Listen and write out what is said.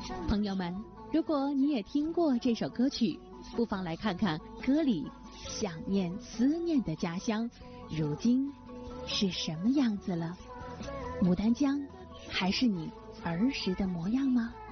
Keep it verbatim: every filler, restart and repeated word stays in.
朋友们，如果你也听过这首歌曲，不妨来看看歌里想念思念的家乡如今是什么样子了。牡丹江还是你儿时的模样吗？